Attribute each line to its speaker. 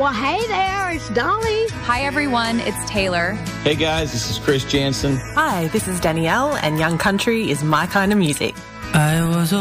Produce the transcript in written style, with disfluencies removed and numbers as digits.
Speaker 1: Well, hey there, it's Dolly.
Speaker 2: Hi, everyone. It's Taylor.
Speaker 3: Hey, guys, this is Chris Jansen.
Speaker 4: Hi, this is Danielle, and Young Country is my kind of music.
Speaker 5: I was